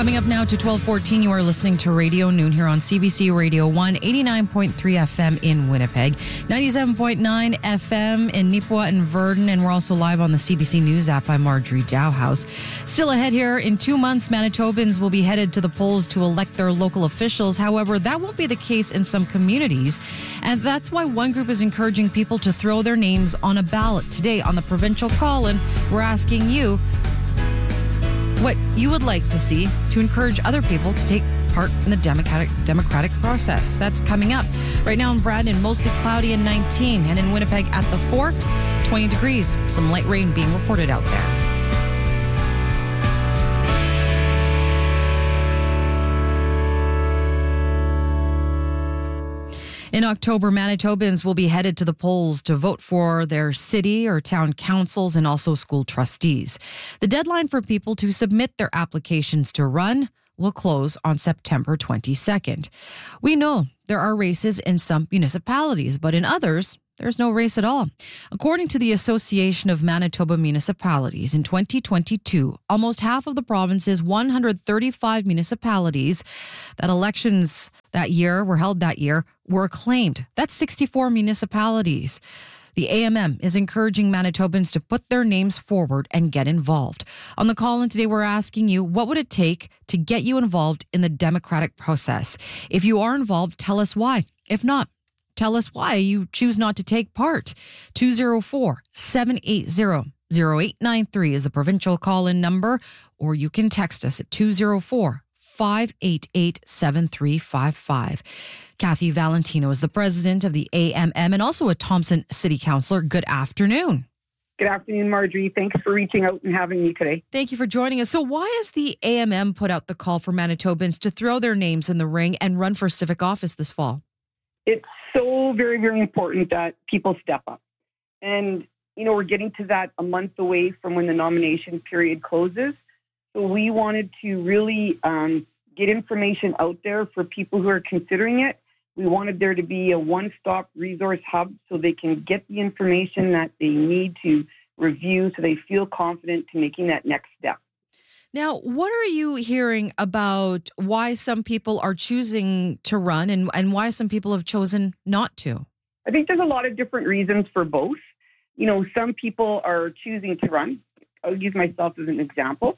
Coming up now to 12:14, you are listening to Radio Noon here on CBC Radio 1, 89.3 FM in Winnipeg, 97.9 FM in Nipawin and Virden, and we're also live on the CBC News app. I'm Marjorie Dowhouse. Still ahead here, in 2 months, Manitobans will be headed to the polls to elect their local officials. However, that won't be the case in some communities, and that's why one group is encouraging people to throw their names on a ballot. Today on the Provincial Call-In, we're asking you what you would like to see to encourage other people to take part in the democratic process. That's coming up. Right now in Brandon, mostly cloudy and 19, and in Winnipeg at the Forks, 20 degrees. Some light rain being reported out there. In October, Manitobans will be headed to the polls to vote for their city or town councils and also school trustees. The deadline for people to submit their applications to run will close on September 22nd. We know there are races in some municipalities, but in others, there's no race at all. According to the Association of Manitoba Municipalities, in 2022, almost half of the province's 135 municipalities that elections that year were held that year were acclaimed. That's 64 municipalities. The AMM is encouraging Manitobans to put their names forward and get involved. On the call-in today, we're asking you, what would it take to get you involved in the democratic process? If you are involved, tell us why. If not, tell us why you choose not to take part. 204-780-0893 is the provincial call-in number, or you can text us at 204-588-7355. Kathy Valentino is the president of the AMM and also a Thompson City Councillor. Good afternoon. Good afternoon, Marjorie. Thanks for reaching out and having me today. Thank you for joining us. So why has the AMM put out the call for Manitobans to throw their names in the ring and run for civic office this fall? It's so very, very important that people step up. And, we're getting to that a month away from when the nomination period closes. So we wanted to really get information out there for people who are considering it. We wanted there to be a one-stop resource hub so they can get the information that they need to review so they feel confident to making that next step. Now, what are you hearing about why some people are choosing to run and why some people have chosen not to? I think there's a lot of different reasons for both. Some people are choosing to run. I'll use myself as an example.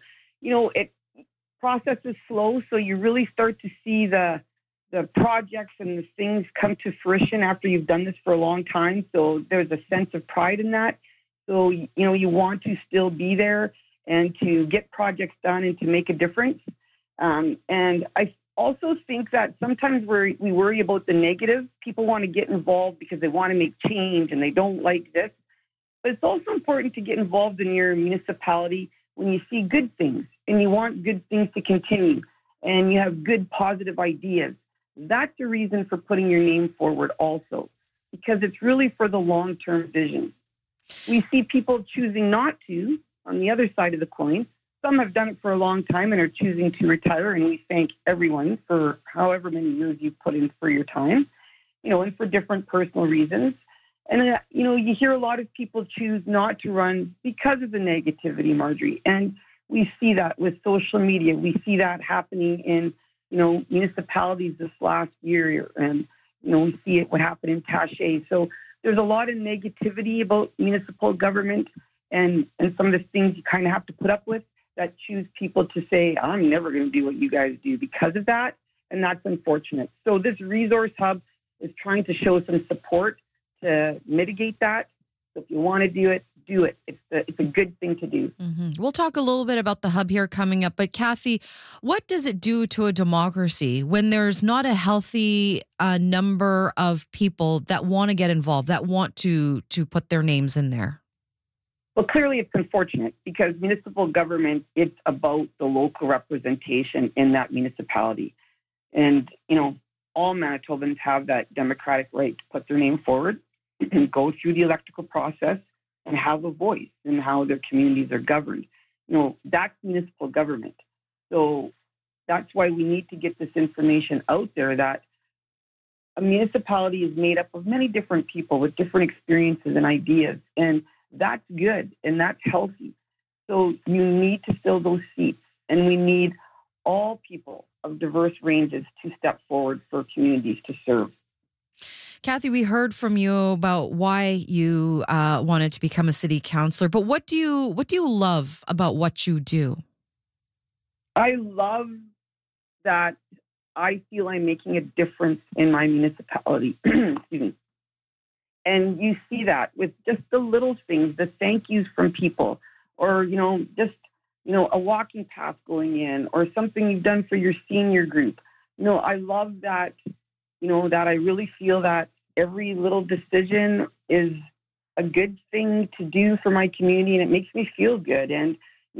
Process is slow, so you really start to see the projects and the things come to fruition after you've done this for a long time. So there's a sense of pride in that. So, you want to still be there and to get projects done and to make a difference. And I also think that sometimes we worry about the negative. People want to get involved because they want to make change and they don't like this. But it's also important to get involved in your municipality when you see good things and you want good things to continue and you have good positive ideas. That's a reason for putting your name forward also, because it's really for the long-term vision. We see people choosing not to on the other side of the coin. Some have done it for a long time and are choosing to retire, and we thank everyone for however many years you've put in for your time, and for different personal reasons. And, you hear a lot of people choose not to run because of the negativity, Marjorie. And we see that with social media. We see that happening in, municipalities this last year. And, we see what happened in Taché. So there's a lot of negativity about municipal government and some of the things you kind of have to put up with that choose people to say, I'm never going to do what you guys do because of that. And that's unfortunate. So this resource hub is trying to show some support to mitigate that. So if you want to do it, do it. It's a good thing to do. Mm-hmm. We'll talk a little bit about the hub here coming up. But Kathy, what does it do to a democracy when there's not a healthy number of people that want to get involved, that want to put their names in there? Well, clearly it's unfortunate because municipal government, it's about the local representation in that municipality. And, all Manitobans have that democratic right to put their name forward and go through the electoral process and have a voice in how their communities are governed. That's municipal government. So that's why we need to get this information out there that a municipality is made up of many different people with different experiences and ideas. And that's good and that's healthy. So you need to fill those seats, and we need all people of diverse ranges to step forward for communities to serve. Kathy, we heard from you about why you wanted to become a city councillor, but what do you love about what you do? I love that I feel I'm making a difference in my municipality. Excuse me. And you see that with just the little things, the thank yous from people, or, a walking path going in, or something you've done for your senior group. I love that, that I really feel that every little decision is a good thing to do for my community, and it makes me feel good. And,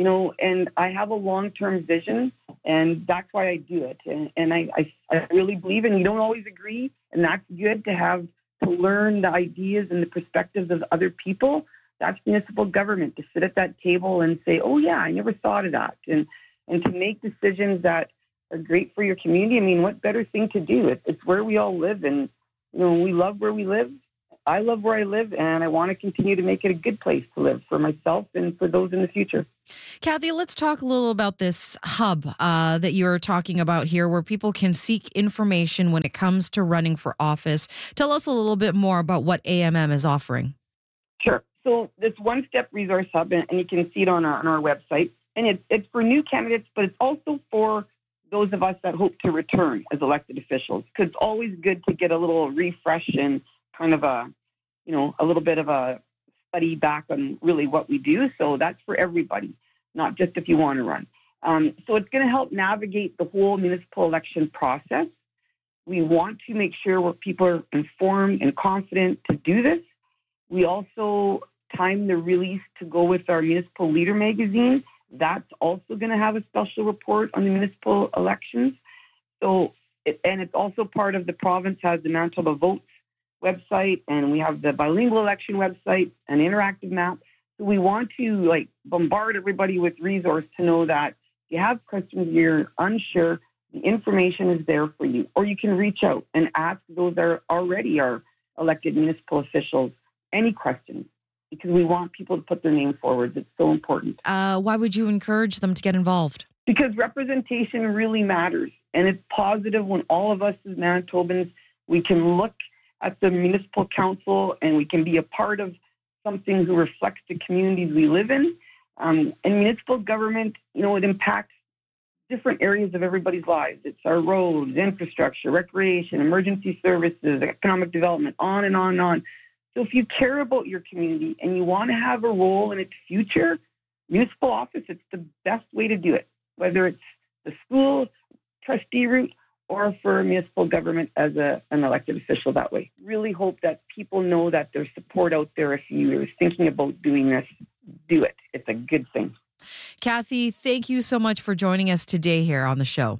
and I have a long-term vision, and that's why I do it. And I really believe in, you don't always agree, and that's good to learn the ideas and the perspectives of other people. That's municipal government, to sit at that table and say, oh yeah, I never thought of that. And to make decisions that are great for your community. I mean, what better thing to do? It's where we all live, and, we love where we live. I love where I live, and I want to continue to make it a good place to live for myself and for those in the future. Kathy, let's talk a little about this hub that you're talking about here, where people can seek information when it comes to running for office. Tell us a little bit more about what AMM is offering. Sure. So this one-step resource hub, and you can see it on our website, and it's for new candidates, but it's also for those of us that hope to return as elected officials, because it's always good to get a little refresh and kind of a little bit of a study back on really what we do. So that's for everybody, not just if you want to run. So it's going to help navigate the whole municipal election process. We want to make sure people are informed and confident to do this. We also time the release to go with our Municipal Leader magazine. That's also going to have a special report on the municipal elections. So, it's also part of the province has the Manitoba Votes website, and we have the bilingual election website, an interactive map. So we want to bombard everybody with resource to know that if you have questions, you're unsure, the information is there for you. Or you can reach out and ask those that are already our elected municipal officials any questions, because we want people to put their name forward. It's so important. Why would you encourage them to get involved? Because representation really matters. And it's positive when all of us as Manitobans, we can look at the municipal council and we can be a part of something who reflects the communities we live in. And municipal government, it impacts different areas of everybody's lives. It's our roads, infrastructure, recreation, emergency services, economic development, on and on and on. So if you care about your community and you want to have a role in its future, municipal office, it's the best way to do it, whether it's the school trustee route or for municipal government as an elected official that way. Really hope that people know that there's support out there. If you're thinking about doing this, do it. It's a good thing. Kathy, thank you so much for joining us today here on the show.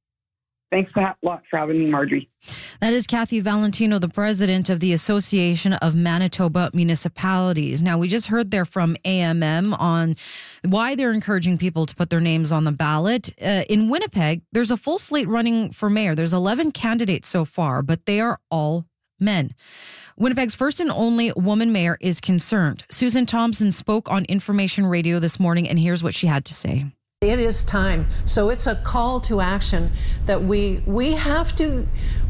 Thanks a lot for having me, Marjorie. That is Kathy Valentino, the president of the Association of Manitoba Municipalities. Now, we just heard there from AMM on why they're encouraging people to put their names on the ballot. In Winnipeg, there's a full slate running for mayor. There's 11 candidates so far, but they are all men. Winnipeg's first and only woman mayor is concerned. Susan Thompson spoke on Information Radio this morning, and here's what she had to say. It is time. So it's a call to action that we have to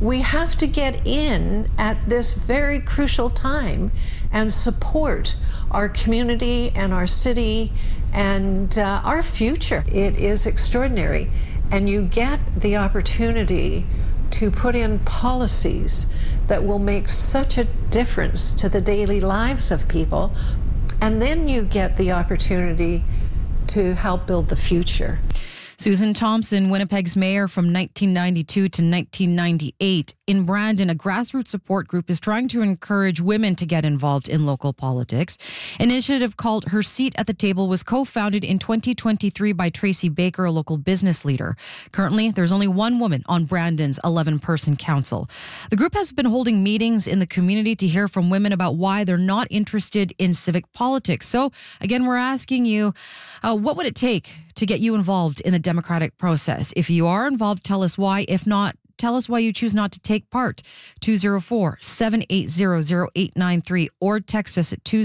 get in at this very crucial time and support our community and our city and our future. It is extraordinary, and you get the opportunity to put in policies that will make such a difference to the daily lives of people, and then you get the opportunity to help build the future. Susan Thompson, Winnipeg's mayor from 1992 to 1998. In Brandon, a grassroots support group is trying to encourage women to get involved in local politics. An initiative called Her Seat at the Table was co-founded in 2023 by Tracy Baker, a local business leader. Currently, there's only one woman on Brandon's 11-person council. The group has been holding meetings in the community to hear from women about why they're not interested in civic politics. So, again, we're asking you, what would it take to get you involved in the democratic process? If you are involved, tell us why. If not, tell us why you choose not to take part. 204-780-0893 or text us at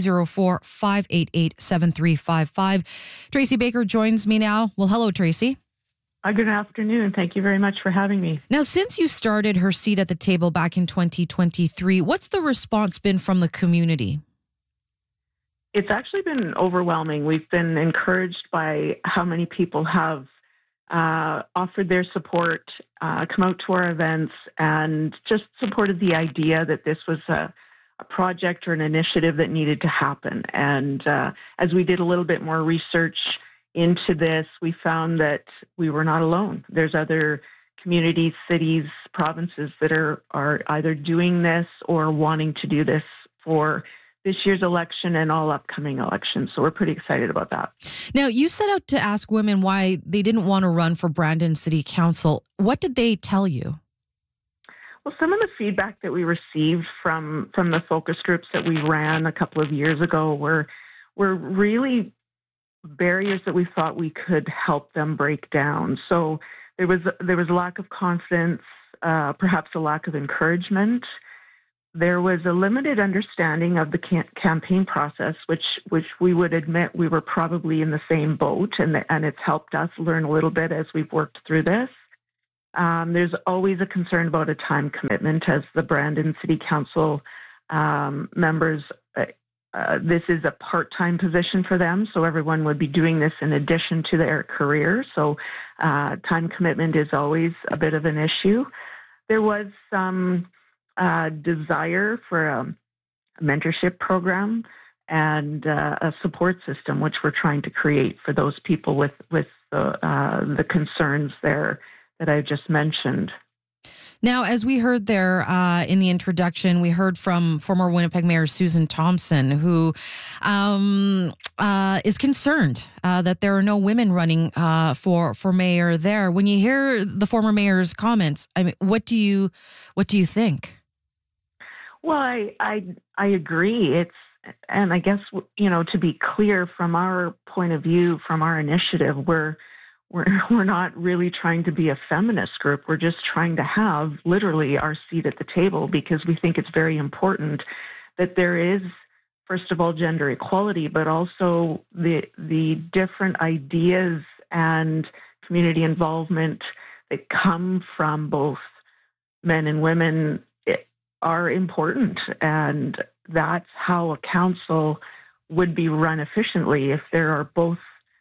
204-588-7355. Tracy Baker joins me now. Well, hello, Tracy. Good afternoon. Thank you very much for having me. Now, since you started Her Seat at the Table back in 2023, what's the response been from the community? It's actually been overwhelming. We've been encouraged by how many people have offered their support, come out to our events, and just supported the idea that this was a project or an initiative that needed to happen. And as we did a little bit more research into this, we found that we were not alone. There's other communities, cities, provinces that are either doing this or wanting to do this for this year's election and all upcoming elections. So we're pretty excited about that. Now, you set out to ask women why they didn't want to run for Brandon City Council. What did they tell you? Well, some of the feedback that we received from the focus groups that we ran a couple of years ago were really barriers that we thought we could help them break down. So there was a lack of confidence, perhaps a lack of encouragement. There was a limited understanding of the campaign process, which we would admit we were probably in the same boat, and it's helped us learn a little bit as we've worked through this. There's always a concern about a time commitment as the Brandon City Council members. This is a part-time position for them, so everyone would be doing this in addition to their career. So time commitment is always a bit of an issue. There was some desire for a mentorship program and a support system, which we're trying to create for those people with the concerns there that I just mentioned. Now, as we heard there in the introduction, we heard from former Winnipeg Mayor Susan Thompson, who is concerned that there are no women running for mayor there. When you hear the former mayor's comments, I mean, what do you think? Well, I agree. And I guess, to be clear, from our point of view, from our initiative, we're not really trying to be a feminist group. We're just trying to have literally our seat at the table, because we think it's very important that there is, first of all, gender equality, but also the different ideas and community involvement that come from both men and women are important. And that's how a council would be run efficiently if there are both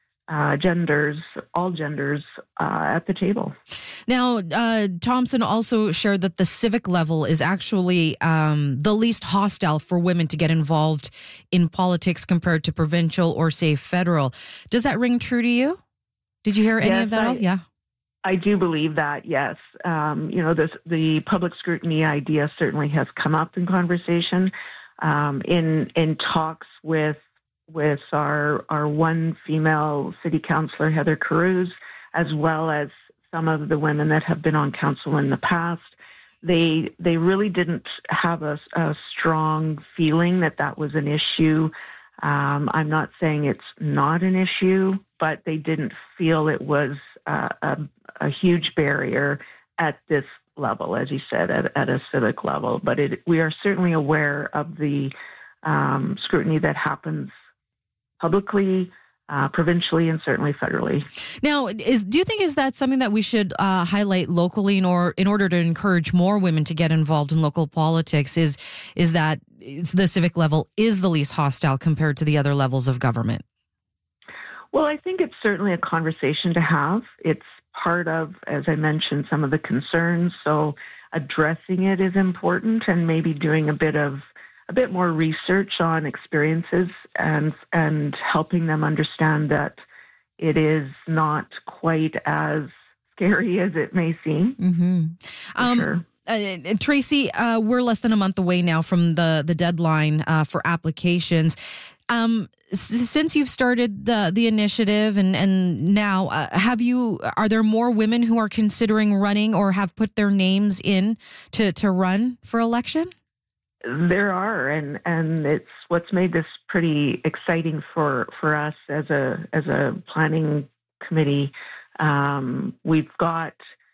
all genders at the table. Now, Thompson also shared that the civic level is actually the least hostile for women to get involved in politics compared to provincial or, say, federal. Does that ring true to you? Did you hear any of that? Yeah. I do believe that, yes. The public scrutiny idea certainly has come up in conversation in talks with our one female city councillor, Heather Carews, as well as some of the women that have been on council in the past. They really didn't have a strong feeling that was an issue. I'm not saying it's not an issue, but they didn't feel it was a huge barrier at this level, as you said, at a civic level. But we are certainly aware of the scrutiny that happens publicly, provincially, and certainly federally. Now, do you think is that something that we should highlight locally in order to encourage more women to get involved in local politics? Is that the civic level is the least hostile compared to the other levels of government? Well, I think it's certainly a conversation to have. It's part of, as I mentioned, some of the concerns. So addressing it is important, and maybe doing a bit more research on experiences and helping them understand that it is not quite as scary as it may seem. Mm-hmm. Sure. Tracy, we're less than a month away now from the deadline for applications. Since you've started the initiative and now, are there more women who are considering running or have put their names in to run for election? There are, and it's what's made this pretty exciting for us as a planning committee. We've got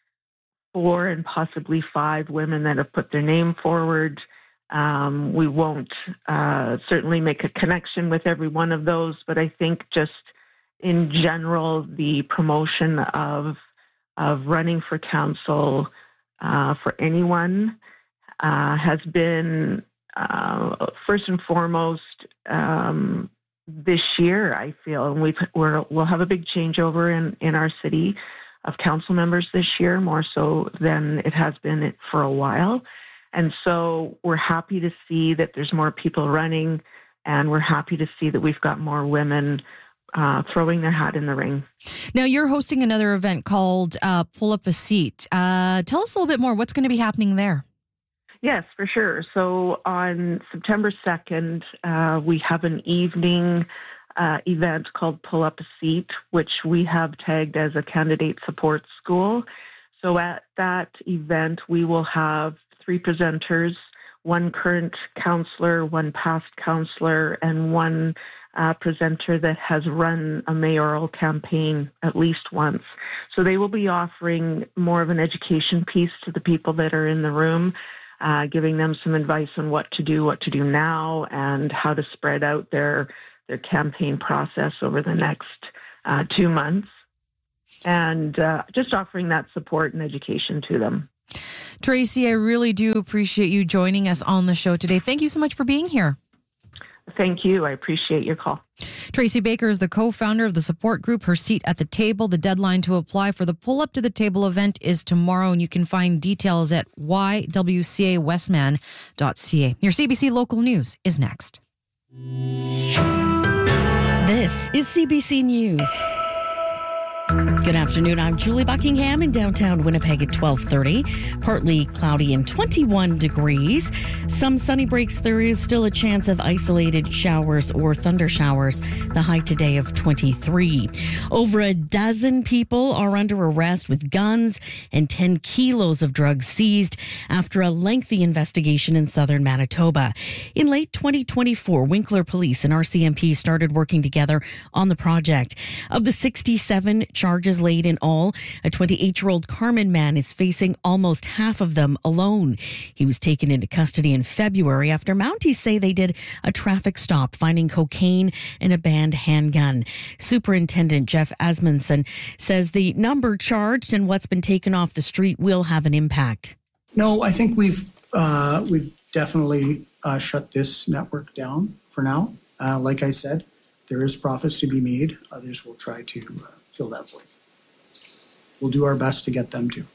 4 and possibly 5 women that have put their name forward. We won't certainly make a connection with every one of those, but I think just in general, the promotion of of running for council for anyone has been first and foremost this year, I feel, and we'll have a big changeover in our city of council members this year, more so than it has been for a while. And so we're happy to see that there's more people running, and we're happy to see that we've got more women throwing their hat in the ring. Now, you're hosting another event called Pull Up a Seat. Tell us a little bit more. What's going to be happening there? Yes, for sure. So on September 2nd, we have an evening event called Pull Up a Seat, which we have tagged as a candidate support school. So at that event, we will have 3 presenters, 1 current counselor, 1 past counselor, and 1 presenter that has run a mayoral campaign at least once. So they will be offering more of an education piece to the people that are in the room, giving them some advice on what to do now, and how to spread out their campaign process over the next 2 months, and just offering that support and education to them. Tracy, I really do appreciate you joining us on the show today. Thank you so much for being here. Thank you. I appreciate your call. Tracy Baker is the co-founder of the support group Her Seat at the Table. The deadline to apply for the Pull Up to the Table event is tomorrow, and you can find details at ywcawestman.ca. Your CBC Local News is next. This is CBC News. Good afternoon. I'm Julie Buckingham in downtown Winnipeg at 12:30. Partly cloudy and 21 degrees. Some sunny breaks. There is still a chance of isolated showers or thunder showers. The high today of 23. Over a dozen people are under arrest with guns and 10 kilos of drugs seized after a lengthy investigation in southern Manitoba. In late 2024, Winkler Police and RCMP started working together on the project. Of the 67 charges laid in all, a 28-year-old Carman man is facing almost half of them alone. He was taken into custody in February after Mounties say they did a traffic stop, finding cocaine and a banned handgun. Superintendent Jeff Asmundson says the number charged and what's been taken off the street will have an impact. No, I think we've definitely shut this network down for now. Like I said, there is profits to be made. Others will try to fill that void. We'll do our best to get them to.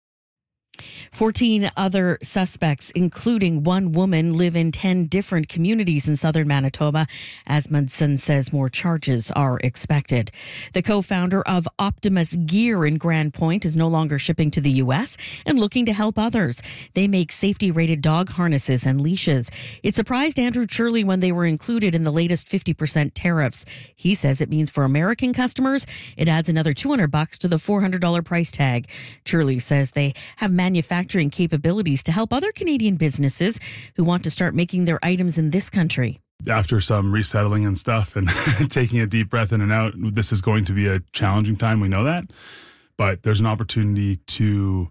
14 other suspects, including one woman, live in 10 different communities in southern Manitoba. Asmundson says more charges are expected. The co-founder of Optimus Gear in Grand Point is no longer shipping to the U.S. and looking to help others. They make safety-rated dog harnesses and leashes. It surprised Andrew Churley when they were included in the latest 50% tariffs. He says it means for American customers, it adds another $200 to the $400 price tag. Churley says they have manufacturing capabilities to help other Canadian businesses who want to start making their items in this country. After some resettling and stuff and taking a deep breath in and out, this is going to be a challenging time. We know that. But there's an opportunity to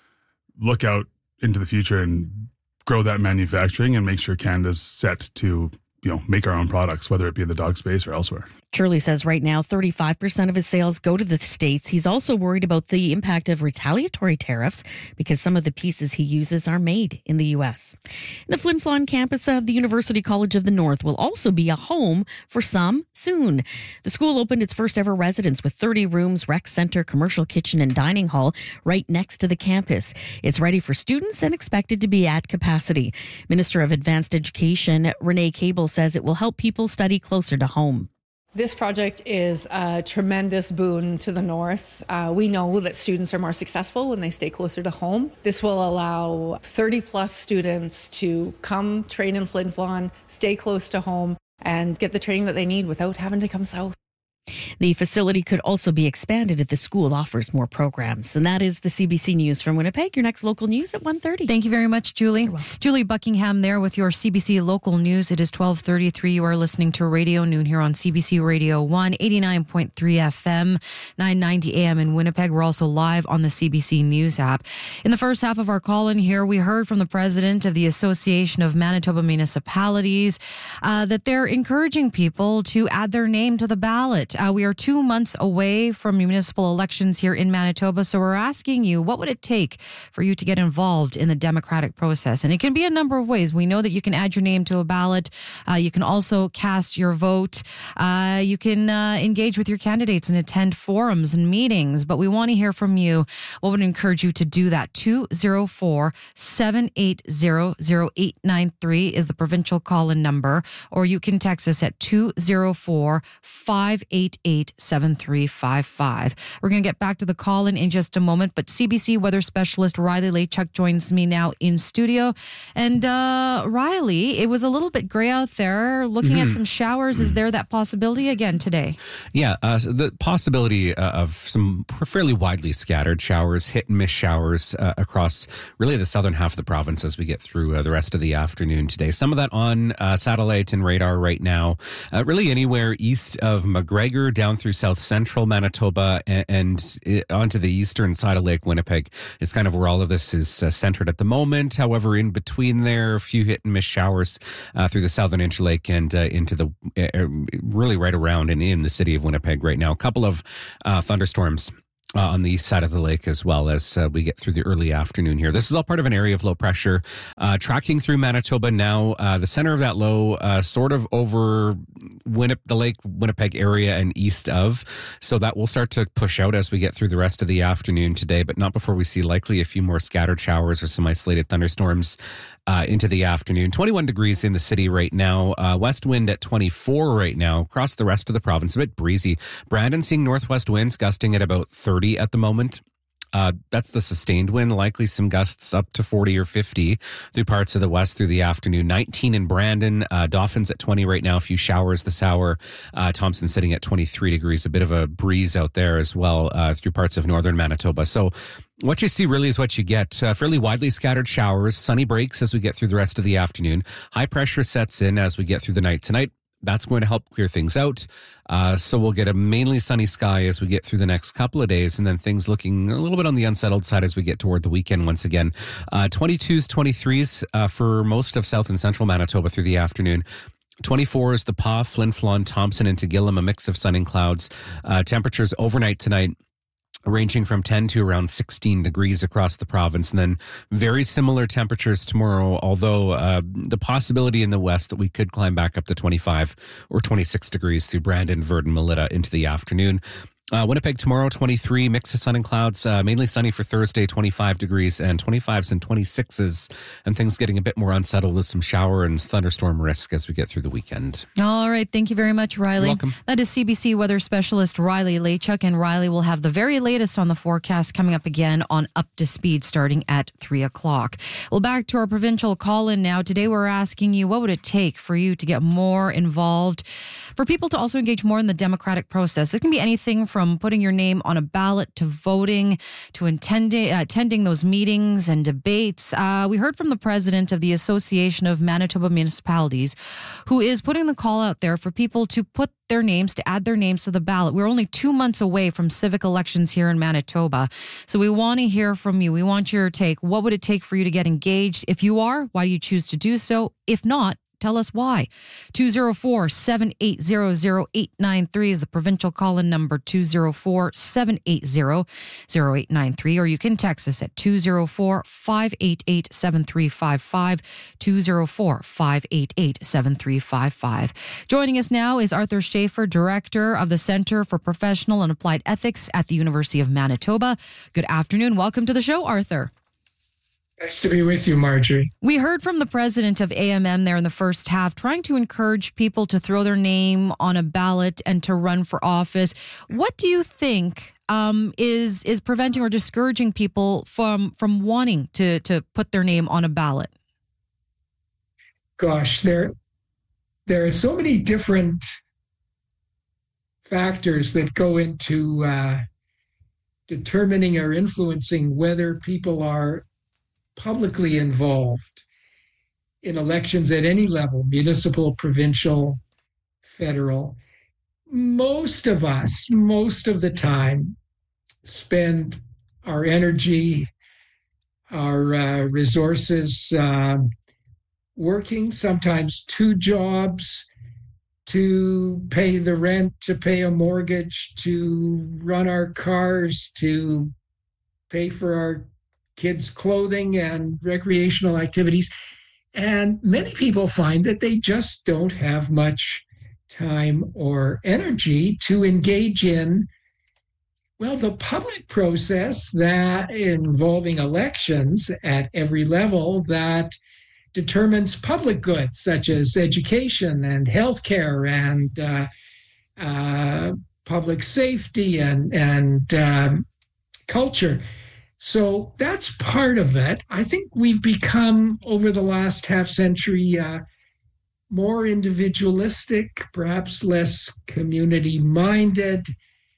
look out into the future and grow that manufacturing and make sure Canada's set to, make our own products, whether it be in the dog space or elsewhere. Shirley says right now 35% of his sales go to the States. He's also worried about the impact of retaliatory tariffs because some of the pieces he uses are made in the U.S. The Flin Flon campus of the University College of the North will also be a home for some soon. The school opened its first ever residence with 30 rooms, rec center, commercial kitchen, and dining hall right next to the campus. It's ready for students and expected to be at capacity. Minister of Advanced Education Renee Cable says it will help people study closer to home. This project is a tremendous boon to the North. We know that students are more successful when they stay closer to home. This will allow 30 plus students to come train in Flin Flon, stay close to home, and get the training that they need without having to come south. The facility could also be expanded if the school offers more programs. And that is the CBC News from Winnipeg. Your next local news at 1:30. Thank you very much, Julie. Julie Buckingham there with your CBC Local News. It is 12:33. You are listening to Radio Noon here on CBC Radio 1, 89.3 FM, 990 AM in Winnipeg. We're also live on the CBC News app. In the first half of our call-in here, we heard from the president of the Association of Manitoba Municipalities that they're encouraging people to add their name to the ballot. that. We are 2 months away from municipal elections here in Manitoba, so we're asking you, what would it take for you to get involved in the democratic process? And it can be a number of ways. We know that you can add your name to a ballot. You can also cast your vote. You can engage with your candidates and attend forums and meetings. But we want to hear from you. What would encourage you to do that? 204-780-0893 is the provincial call-in number, or you can text us at 204-588-7355. We're going to get back to the call-in in just a moment, but CBC weather specialist Riley Lachuk joins me now in studio. And Riley, it was a little bit gray out there. Looking at some showers, is there that possibility again today? Yeah, so the possibility of some fairly widely scattered showers, hit and miss showers across really the southern half of the province as we get through the rest of the afternoon today. Some of that on satellite and radar right now, really anywhere east of McGregor down through south central Manitoba and onto the eastern side of Lake Winnipeg is kind of where all of this is centered at the moment. However, in between there, a few hit and miss showers through the southern Interlake and into the really right around and in the city of Winnipeg right now. A couple of thunderstorms on the east side of the lake as well as we get through the early afternoon here. This is all part of an area of low pressure tracking through Manitoba now. The center of that low sort of over the Lake Winnipeg area and east of. So that will start to push out as we get through the rest of the afternoon today, but not before we see likely a few more scattered showers or some isolated thunderstorms into the afternoon. 21 degrees in the city right now. West wind at 24 right now. Across the rest of the province, a bit breezy. Brandon seeing northwest winds gusting at about 30 at the moment. That's the sustained wind, likely some gusts up to 40 or 50 through parts of the west through the afternoon. 19 in Brandon, Dauphin's at 20 right now, a few showers this hour. Thompson sitting at 23 degrees, a bit of a breeze out there as well through parts of northern Manitoba. So what you see really is what you get. Fairly widely scattered showers, sunny breaks as we get through the rest of the afternoon. High pressure sets in as we get through the night tonight. That's going to help clear things out. So we'll get a mainly sunny sky as we get through the next couple of days, and then things looking a little bit on the unsettled side as we get toward the weekend once again. 22s, 23s for most of south and central Manitoba through the afternoon. 24s, the Pas, Flin Flon, Thompson into Gillam, a mix of sun and clouds. Temperatures overnight tonight ranging from 10 to around 16 degrees across the province. And then very similar temperatures tomorrow, although the possibility in the west that we could climb back up to 25 or 26 degrees through Brandon, Verdon, Melita into the afternoon. Winnipeg tomorrow, 23, mix of sun and clouds, mainly sunny for Thursday, 25 degrees and 25s and 26s, and things getting a bit more unsettled with some shower and thunderstorm risk as we get through the weekend. All right. Thank you very much, Riley. You're welcome. That is CBC weather specialist Riley Lachuk, and Riley will have the very latest on the forecast coming up again on Up to Speed starting at 3 o'clock. Well, back to our provincial call-in now. Today we're asking you, what would it take for you to get more involved, for people to also engage more in the democratic process? It can be anything from putting your name on a ballot to voting to attending those meetings and debates. We heard from the president of the Association of Manitoba Municipalities, who is putting the call out there for people to put their names, to add their names to the ballot. We're only 2 months away from civic elections here in Manitoba. So we want to hear from you. We want your take. What would it take for you to get engaged? If you are, why do you choose to do so? If not, tell us why. 204-780-0893 is the provincial call-in number, 204-780-0893, or you can text us at 204-588-7355, 204-588-7355. Joining us now is Arthur Schaefer, Director of the Centre for Professional and Applied Ethics at the University of Manitoba. Good afternoon. Welcome to the show, Arthur. Nice to be with you, Marjorie. We heard from the president of AMM there in the first half, trying to encourage people to throw their name on a ballot and to run for office. What do you think is preventing or discouraging people from wanting to put their name on a ballot? Gosh, there are so many different factors that go into determining or influencing whether people are publicly involved in elections at any level, municipal, provincial, federal. Most of us, most of the time, spend our energy, our resources working, sometimes 2 jobs, to pay the rent, to pay a mortgage, to run our cars, to pay for our kids' clothing and recreational activities. And many people find that they just don't have much time or energy to engage in, well, the public process that involving elections at every level that determines public goods such as education and healthcare and public safety and culture. So that's part of it. I think we've become, over the last half century, more individualistic, perhaps less community-minded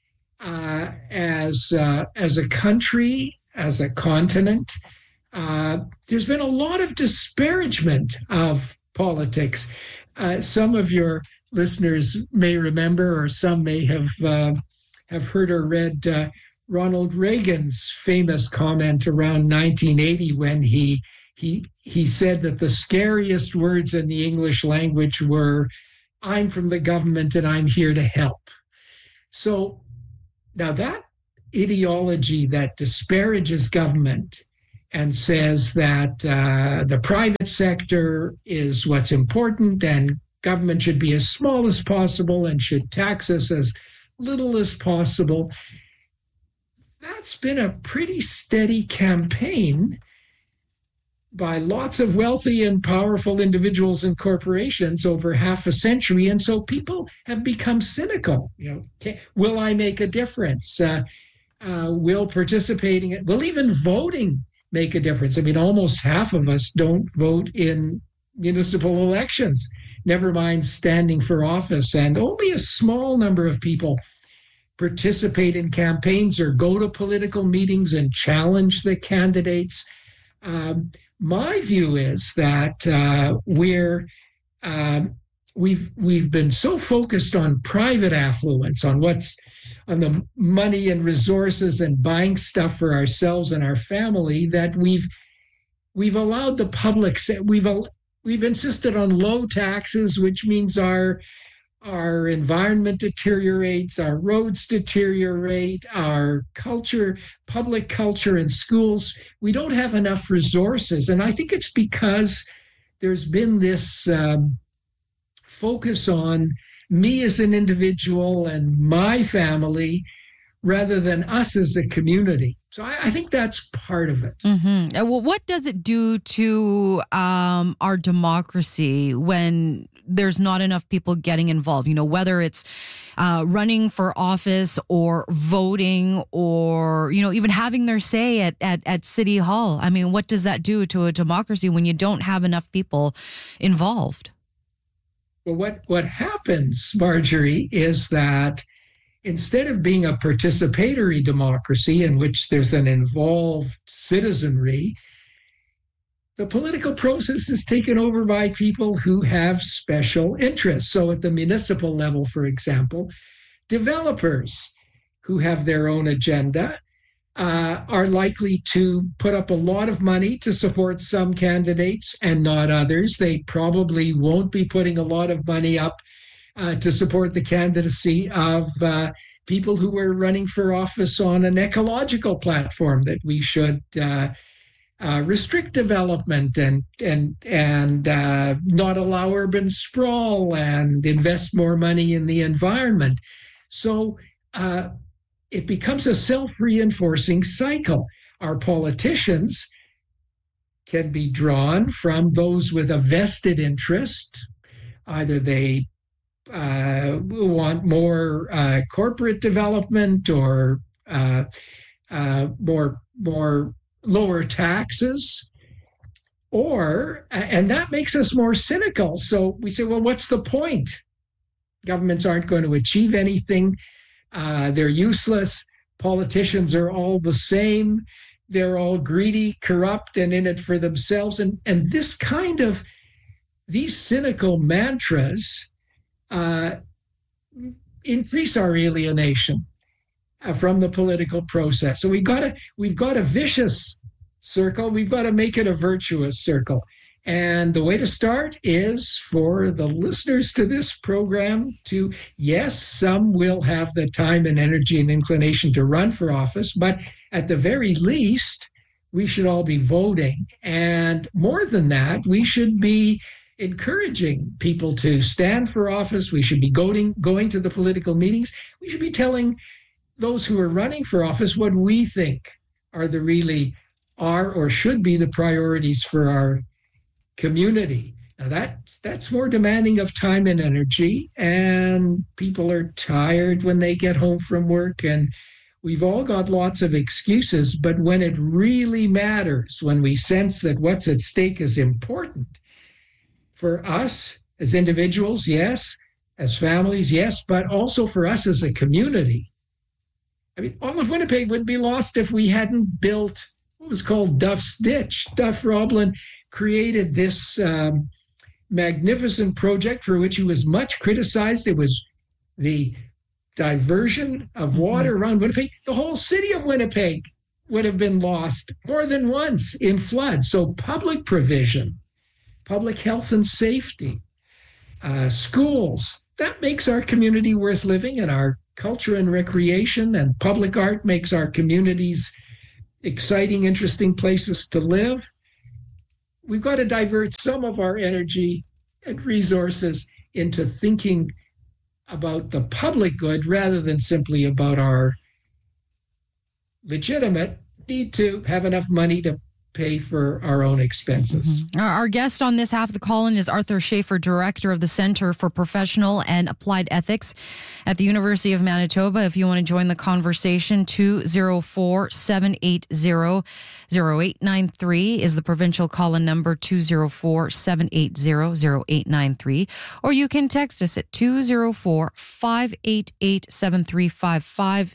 as a country, as a continent. There's been a lot of disparagement of politics. Some of your listeners may remember, or some may have heard or read Ronald Reagan's famous comment around 1980 when he said that the scariest words in the English language were, "I'm from the government and I'm here to help." So now that ideology that disparages government and says that the private sector is what's important and government should be as small as possible and should tax us as little as possible, that's been a pretty steady campaign by lots of wealthy and powerful individuals and corporations over half a century. And so people have become cynical. Will I make a difference? Will participating, will even voting make a difference? I mean, almost half of us don't vote in municipal elections, never mind standing for office. And only a small number of people participate in campaigns or go to political meetings and challenge the candidates. My view is that we've been so focused on private affluence, on the money and resources and buying stuff for ourselves and our family, that we've allowed the public. We've insisted on low taxes, which means our environment deteriorates, our roads deteriorate, our culture, public culture and schools, we don't have enough resources. And I think it's because there's been this focus on me as an individual and my family rather than us as a community. So I think that's part of it. Mm-hmm. Well, what does it do to our democracy when there's not enough people getting involved? Whether it's running for office or voting or, even having their say at City Hall. I mean, what does that do to a democracy when you don't have enough people involved? Well, what happens, Marjorie, is that instead of being a participatory democracy in which there's an involved citizenry, the political process is taken over by people who have special interests. So at the municipal level, for example, developers who have their own agenda are likely to put up a lot of money to support some candidates and not others. They probably won't be putting a lot of money up to support the candidacy of people who are running for office on an ecological platform, that we should restrict development and not allow urban sprawl and invest more money in the environment. So it becomes a self-reinforcing cycle. Our politicians can be drawn from those with a vested interest. Either they want more corporate development or more lower taxes, and that makes us more cynical. So we say, well, what's the point? Governments aren't going to achieve anything. They're useless. Politicians are all the same. They're all greedy, corrupt, and in it for themselves. And these cynical mantras increase our alienation from the political process. So we've got a vicious circle. We've got to make it a virtuous circle. And the way to start is for the listeners to this program to, yes, some will have the time and energy and inclination to run for office, but at the very least, we should all be voting. And more than that, we should be encouraging people to stand for office. We should be going to the political meetings. We should be telling those who are running for office what we think are or should be the priorities for our community. Now that's more demanding of time and energy, and people are tired when they get home from work, and we've all got lots of excuses. But when it really matters, when we sense that what's at stake is important for us as individuals, yes, as families, yes, but also for us as a community. I mean, all of Winnipeg would be lost if we hadn't built what was called Duff's Ditch. Duff Roblin created this magnificent project for which he was much criticized. It was the diversion of water around Winnipeg. The whole city of Winnipeg would have been lost more than once in floods. So public provision, public health and safety, schools, that makes our community worth living, and our culture and recreation and public art makes our communities exciting, interesting places to live. We've got to divert some of our energy and resources into thinking about the public good rather than simply about our legitimate need to have enough money to pay for our own expenses. Our guest on this half of the call-in is Arthur Schaefer, Director of the Center for Professional and Applied Ethics at the University of Manitoba. If you want to join the conversation, 204-780-0893 is the provincial call-in number, 204-780-0893. Or you can text us at 204-588-7355,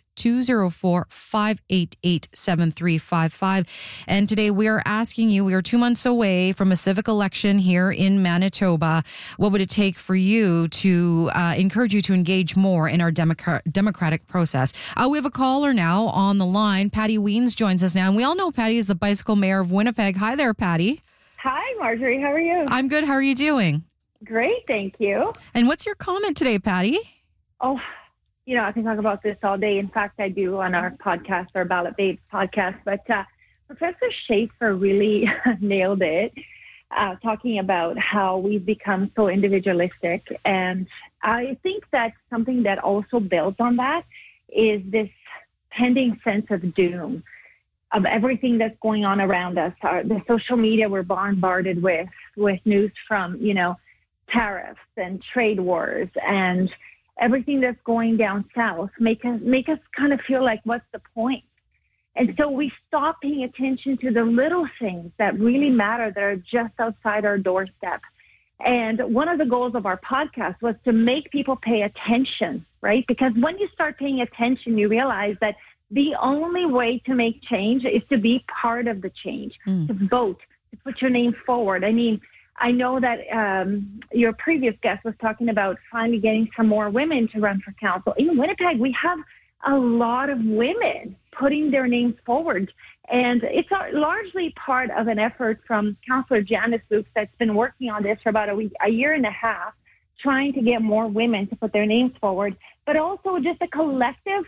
204-588-7355. And today we are asking you, we are 2 months away from a civic election here in Manitoba. What would it take for you to encourage you to engage more in our democratic process? We have a caller now on the line. Patty Weens joins us now. And we all know Patty is the bicycle mayor of Winnipeg. Hi there, Patty. Hi, Marjorie. How are you? I'm good. How are you doing? Great, thank you. And what's your comment today, Patty? Oh, you know, I can talk about this all day. In fact, I do on our podcast, our Ballot Babes podcast. But Professor Schaefer really nailed it, talking about how we've become so individualistic. And I think that something that also builds on that is this pending sense of doom of everything that's going on around us. The social media we're bombarded with news from, you know, tariffs and trade wars and everything that's going down south make us kind of feel like, what's the point? And so we stop paying attention to the little things that really matter, that are just outside our doorstep. And one of the goals of our podcast was to make people pay attention, right? Because when you start paying attention, you realize that the only way to make change is to be part of the change, to vote, to put your name forward. I mean, I know that your previous guest was talking about finally getting some more women to run for council. In Winnipeg, we have a lot of women putting their names forward. And it's largely part of an effort from Councillor Janice Luke that's been working on this for about a year and a half, trying to get more women to put their names forward, but also just a collective,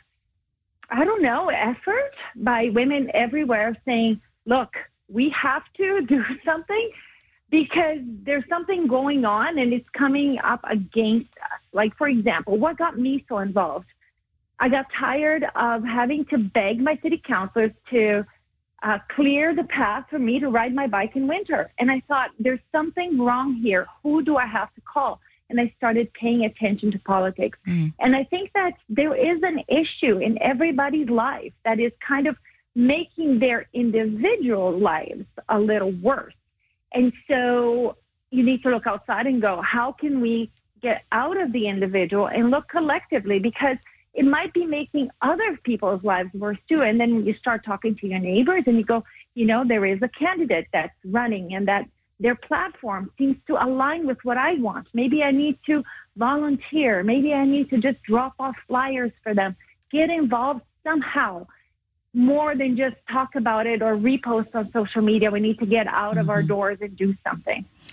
effort by women everywhere saying, look, we have to do something, because there's something going on and it's coming up against us. Like, for example, what got me so involved? I got tired of having to beg my city councilors to clear the path for me to ride my bike in winter. And I thought, there's something wrong here. Who do I have to call? And I started paying attention to politics. And I think that there is an issue in everybody's life that is kind of making their individual lives a little worse. And so you need to look outside and go, how can we get out of the individual and look collectively? Because it might be making other people's lives worse too. And then you start talking to your neighbors and you go, you know, there is a candidate that's running and that their platform seems to align with what I want. Maybe I need to volunteer. Maybe I need to just drop off flyers for them. Get involved somehow. More than just talk about it or repost on social media. We need to get out of our doors and do something.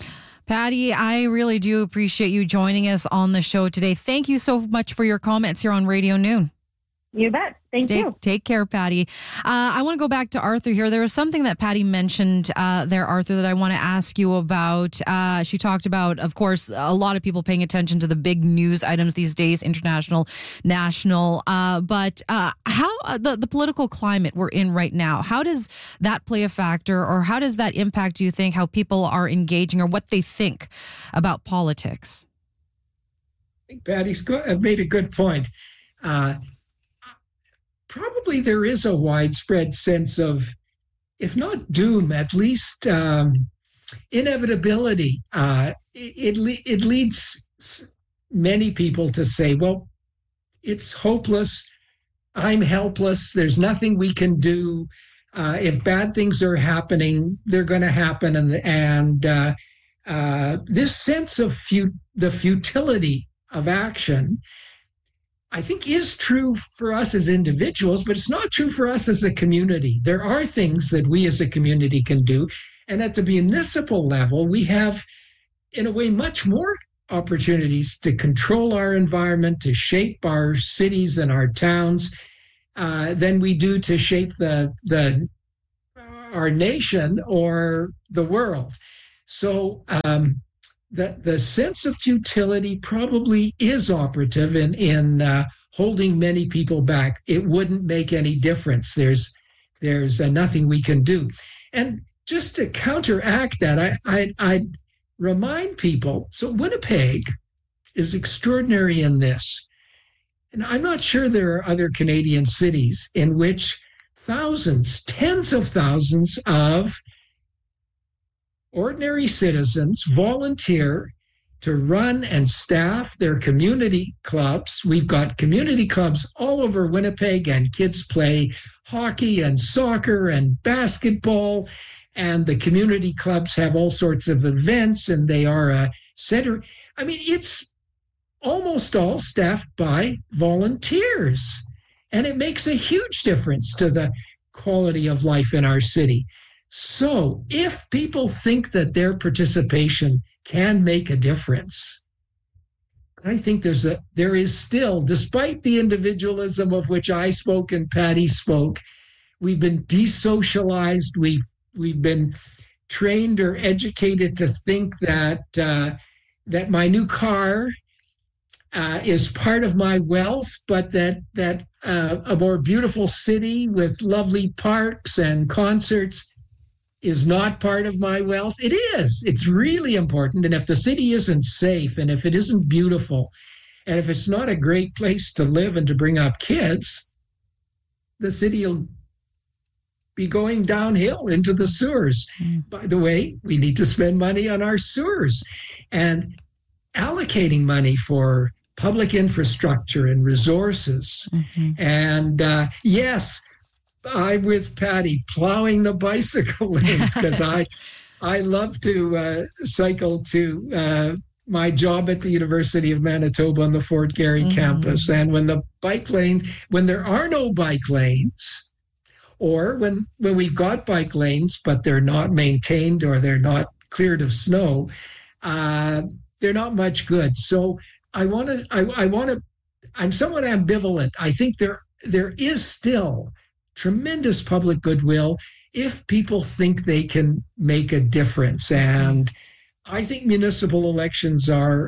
Patty, I really do appreciate you joining us on the show today. Thank you so much for your comments here on Radio Noon. You bet. Thank you. Take care, Patty. I want to go back to Arthur here. There was something that Patty mentioned there, Arthur, that I want to ask you about. She talked about, of course, a lot of people paying attention to the big news items these days, international, national. But how the political climate we're in right now, how does that play a factor, or how does that impact, do you think, how people are engaging or what they think about politics? I think Patty's made a good point. Probably there is a widespread sense of, if not doom, at least inevitability. It leads many people to say, well, it's hopeless. I'm helpless. There's nothing we can do. If bad things are happening, they're going to happen. And this sense of the futility of action, I think, is true for us as individuals, but it's not true for us as a community. There are things that we as a community can do. And at the municipal level, we have, in a way, much more opportunities to control our environment, to shape our cities and our towns than we do to shape our nation or the world. So the sense of futility probably is operative in holding many people back. It wouldn't make any difference. There's nothing we can do. And just to counteract that, I'd remind people, so Winnipeg is extraordinary in this. And I'm not sure there are other Canadian cities in which thousands, tens of thousands of ordinary citizens volunteer to run and staff their community clubs. We've got community clubs all over Winnipeg, and kids play hockey and soccer and basketball, and the community clubs have all sorts of events, and they are a center. I mean, it's almost all staffed by volunteers, and it makes a huge difference to the quality of life in our city. So if people think that their participation can make a difference, I think there is still, despite the individualism of which I spoke and Patty spoke, we've been desocialized. We've been trained or educated to think that my new car is part of my wealth, but that a more beautiful city with lovely parks and concerts is not part of my wealth. It is. It's really important. And if the city isn't safe, and if it isn't beautiful, and if it's not a great place to live and to bring up kids, the city will be going downhill into the sewers. By the way, we need to spend money on our sewers, and allocating money for public infrastructure and resources. And yes, I'm with Patty, plowing the bicycle lanes, because I love to cycle to my job at the University of Manitoba on the Fort Garry campus. And when there are no bike lanes, or when we've got bike lanes, but they're not maintained or they're not cleared of snow, they're not much good. So I'm somewhat ambivalent. I think there is still tremendous public goodwill if people think they can make a difference. And I think municipal elections are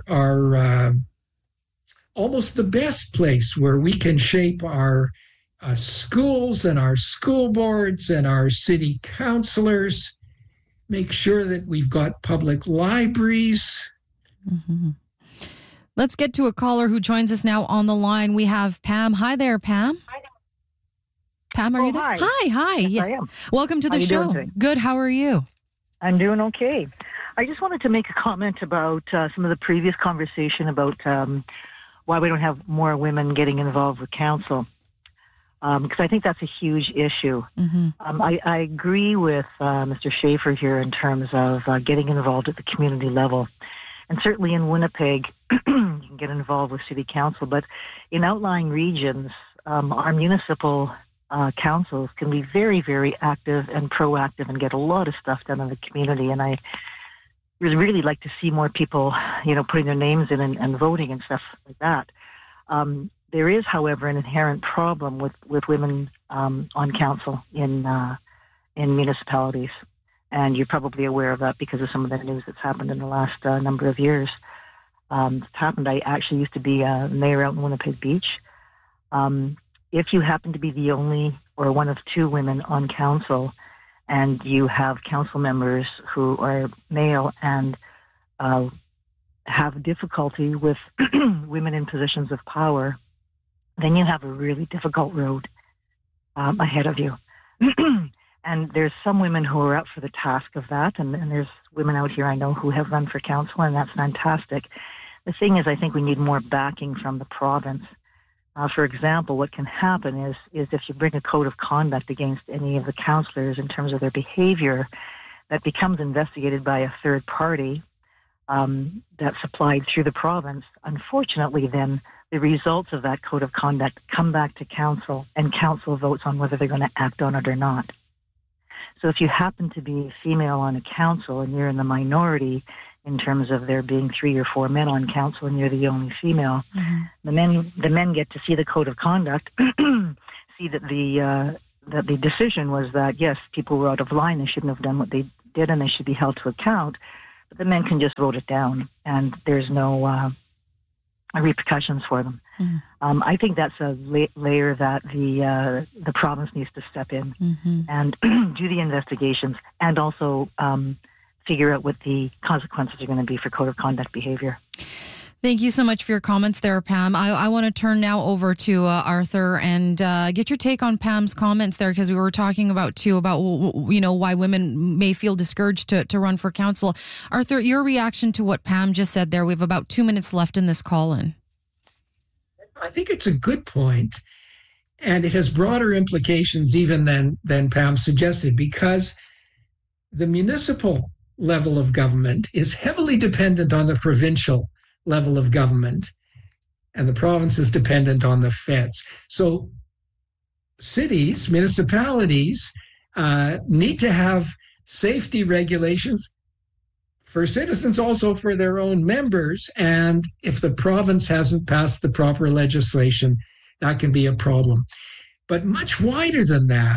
almost the best place where we can shape our schools and our school boards and our city councilors, make sure that we've got public libraries. Let's get to a caller who joins us now on the line. We have Pam. Hi there, Pam. Pam, are you there? Hi. Yes, I am. Welcome to the show. Good. How are you? I'm doing okay. I just wanted to make a comment about some of the previous conversation about why we don't have more women getting involved with council, because I think that's a huge issue. I agree with Mr. Schaefer here in terms of getting involved at the community level. And certainly in Winnipeg, you can get involved with city council, but in outlying regions, our municipal councils can be very, very active and proactive and get a lot of stuff done in the community. And we'd really like to see more people, putting their names in and voting and stuff like that. There is, however, an inherent problem with women on council in municipalities, and you're probably aware of that because of some of the news that's happened in the last number of years. It's happened. I actually used to be a mayor out in Winnipeg Beach. If you happen to be the only or one of two women on council, and you have council members who are male and have difficulty with women in positions of power, then you have a really difficult road ahead of you. And there's some women who are up for the task of that, and there's women out here I know who have run for council, and that's fantastic. The thing is, I think we need more backing from the province. For example, what can happen is if you bring a code of conduct against any of the councillors in terms of their behavior, that becomes investigated by a third party that's applied through the province. Unfortunately, then, the results of that code of conduct come back to council, and council votes on whether they're going to act on it or not. So if you happen to be female on a council and you're in the minority in terms of there being 3 or 4 men on council and you're the only female, the men get to see the code of conduct, see that the decision was that, yes, people were out of line, they shouldn't have done what they did and they should be held to account, but the men can just vote it down and there's no repercussions for them. I think that's a layer that the province needs to step in and do the investigations and also figure out what the consequences are going to be for code of conduct behavior. Thank you so much for your comments there, Pam. I want to turn now over to Arthur and get your take on Pam's comments there, because we were talking about why women may feel discouraged to run for council. Arthur, your reaction to what Pam just said there. We have about 2 minutes left in this call-in. I think it's a good point, and it has broader implications even than Pam suggested, because the municipal level of government is heavily dependent on the provincial level of government, and the province is dependent on the feds. So cities, municipalities need to have safety regulations for citizens, also for their own members. And if the province hasn't passed the proper legislation, that can be a problem. But much wider than that,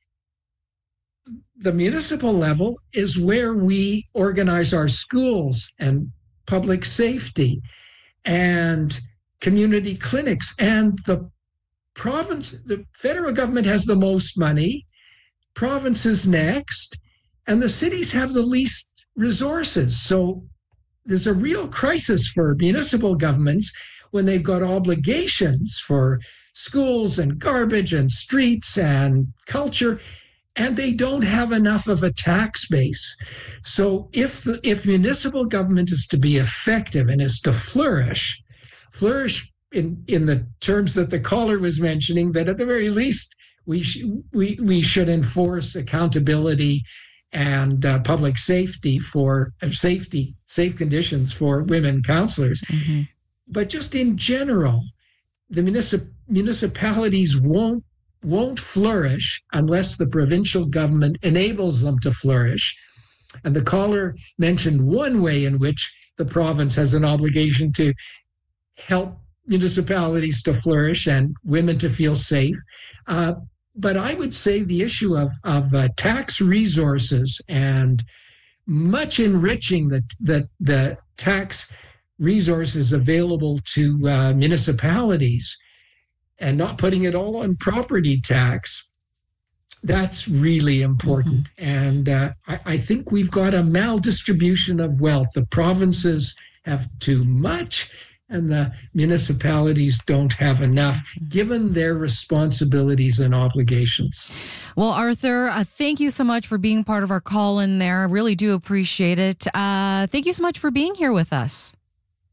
the municipal level is where we organize our schools and public safety and community clinics. And the federal government has the most money, provinces next, and the cities have the least resources. So there's a real crisis for municipal governments when they've got obligations for schools and garbage and streets and culture, and they don't have enough of a tax base. So if municipal government is to be effective and is to flourish in the terms that the caller was mentioning, that at the very least we should enforce accountability and public safety for safe conditions for women councillors. But just in general, the municipalities won't flourish unless the provincial government enables them to flourish. And the caller mentioned one way in which the province has an obligation to help municipalities to flourish and women to feel safe. But I would say the issue of tax resources and much enriching the tax resources available to municipalities and not putting it all on property tax, that's really important. And I think we've got a maldistribution of wealth. The provinces have too much and the municipalities don't have enough, given their responsibilities and obligations. Well, Arthur, thank you so much for being part of our call-in there. I really do appreciate it. Thank you so much for being here with us.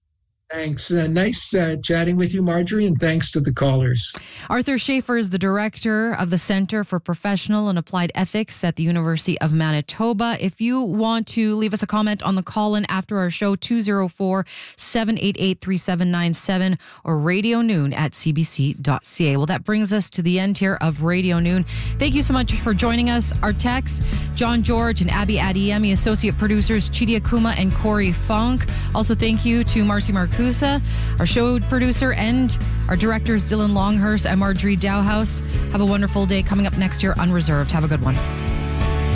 Thanks. Nice chatting with you, Marjorie, and thanks to the callers. Arthur Schaefer is the director of the Center for Professional and Applied Ethics at the University of Manitoba. If you want to leave us a comment on the call-in after our show, 204-788-3797 or radionoon@cbc.ca. Well, that brings us to the end here of Radio Noon. Thank you so much for joining us. Our techs, John George and Abby Adiemi, associate producers, Chidi Akuma and Corey Funk. Also, thank you to Marcy Marcusa, our show producer, and our directors, Dylan Longhurst and Marjorie Dowhouse. Have a wonderful day coming up next year, Unreserved. Have a good one.